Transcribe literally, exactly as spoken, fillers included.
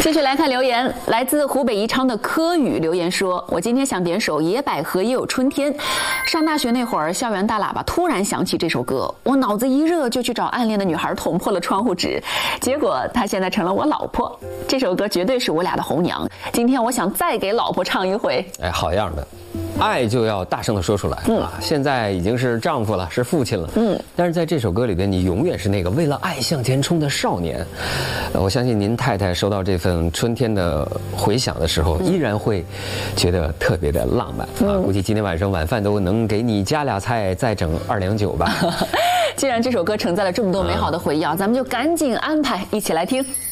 继续来看留言，来自湖北宜昌的柯宇留言说：“我今天想点首《野百合也有春天》。上大学那会儿，校园大喇叭突然响起这首歌，我脑子一热就去找暗恋的女孩捅破了窗户纸，结果她现在成了我老婆。这首歌绝对是我俩的红娘。今天我想再给老婆唱一回。” 哎，好样的！爱就要大声的说出来、嗯、啊！现在已经是丈夫了，是父亲了，嗯，但是在这首歌里边，你永远是那个为了爱向前冲的少年。呃、我相信您太太收到这份春天的回响的时候，依然会觉得特别的浪漫、嗯、啊！估计今天晚上晚饭都能给你加俩菜，再整二两酒吧。 既然这首歌承载了这么多美好的回忆啊，咱们就赶紧安排一起来听。